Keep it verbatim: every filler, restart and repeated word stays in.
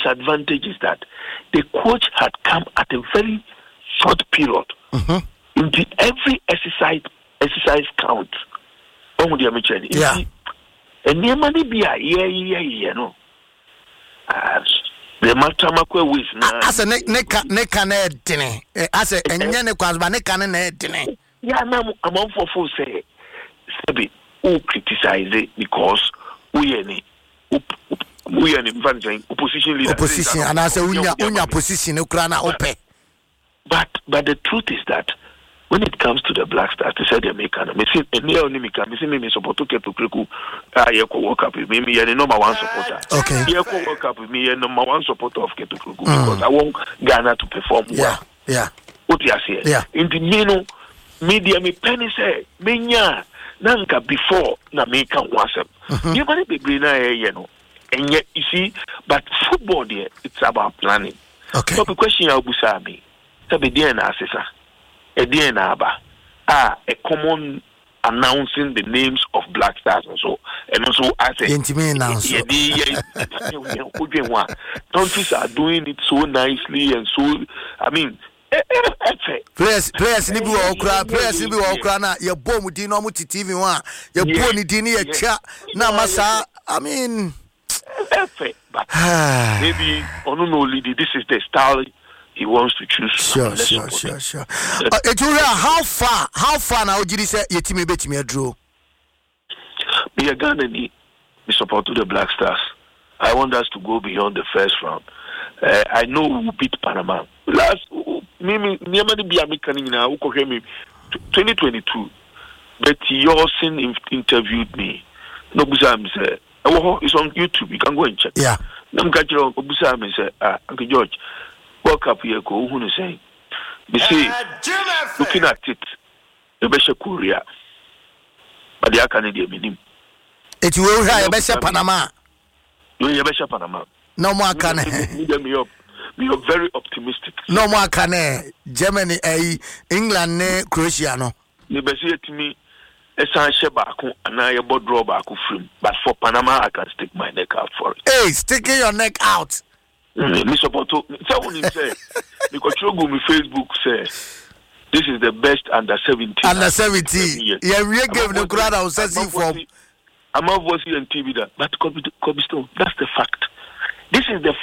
disadvantage is that the coach had come at a very short period. Mm-hmm. Into every exercise exercise count. Oh, dear Mitchell. Yeah. And near money be a yeah, yeah, yeah, no. As the Matamakwe wish now. As a neck, neck, neck, and head dinner. As a Yene Quasba, neck, and head dinner. Yeah, I'm on for full say. Sabi, who criticize it because we any. We are in opposition leader. Opposition, and I say, unya unya position, Ukraine open. But but the truth is that when it comes to the Black Stars, they said they make an. Me see, me only me can. Me see me support to Ketu Kriku. Ah, you go work up with me. Me the number one supporter. Okay. You go work up with me. The number one supporter of Ketu Kriku because I want Ghana to perform well. Yeah, yeah. What you say? Yeah. In the meano, media me penny say me nya nanka before na make an wasem. You many be na you know. And yet, you see, but football there, it's about planning. Okay. So the question I will say me, so be there na sisa, a there na aba, ah, a common announcing the names of Black Stars and so, and also I say, countries are doing it so nicely and so, I mean. Players, players, ni bi wa okra, players ni bi wa okra na ye bom di no mu T V one, ye bo ni di ni ye cha na masa, I mean. But maybe only this is the style he wants to choose. Sure, sure, sure, sure. Uh, Eturia, how far, how far now did you say your team bet me a draw? Me a Ghana ni, me support to the Black Stars. I want us to go beyond the first round. Uh, I know who beat Panama. Last, me, me, me, me, be American now. Who could me? twenty twenty-two. But Yorsin interviewed me. No, Buzam said. Oh, it's on YouTube. You can go and check. Yeah. I'm catching on Obusa and say, ah, Uncle George, walk up here, go, who is saying? You see, looking at it, the best Korea, but they are Canadian minimum. It will have a best Panama. You have a best Panama. No more can me up. We are very optimistic. No more can Germany, eh, England, Croatia, no. You say to me. And I about draw back from, but for Panama, I can stick my neck out for it. Hey, sticking your neck out. Me support to someone say because you go me Facebook say this is the best under seventeen. Under seventeen. Yeah, we gave the crowd our sexy form. I'm not voicing on T V that, but Kobe Stone, that's the fact. This is the